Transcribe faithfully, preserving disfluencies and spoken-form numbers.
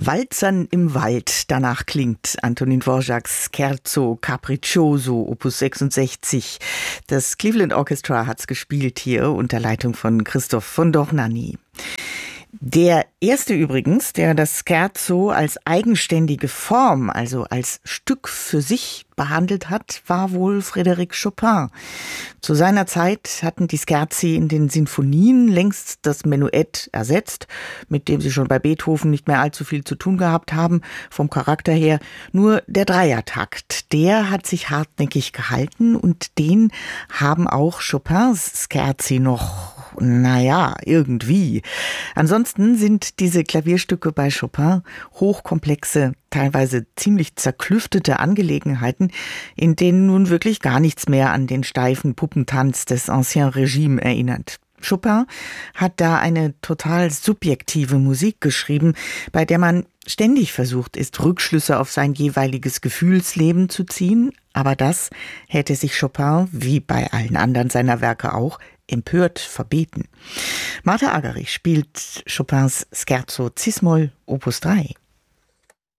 Walzern im Wald, danach klingt Antonin Dvořáks Scherzo Capriccioso, Opus sechsundsechzig. Das Cleveland Orchestra hat's gespielt hier unter Leitung von Christoph von Dohnanyi. Der erste übrigens, der das Scherzo als eigenständige Form, also als Stück für sich behandelt hat, war wohl Frédéric Chopin. Zu seiner Zeit hatten die Scherzi in den Sinfonien längst das Menuett ersetzt, mit dem sie schon bei Beethoven nicht mehr allzu viel zu tun gehabt haben, vom Charakter her. Nur der Dreiertakt, der hat sich hartnäckig gehalten und den haben auch Chopins Scherzi noch. Naja, irgendwie. Ansonsten sind diese Klavierstücke bei Chopin hochkomplexe, teilweise ziemlich zerklüftete Angelegenheiten, in denen nun wirklich gar nichts mehr an den steifen Puppentanz des Ancien Régime erinnert. Chopin hat da eine total subjektive Musik geschrieben, bei der man ständig versucht ist, Rückschlüsse auf sein jeweiliges Gefühlsleben zu ziehen. Aber das hätte sich Chopin, wie bei allen anderen seiner Werke auch, empört verbeten. Martha Argerich spielt Chopins Scherzo Cis-Moll Opus drei.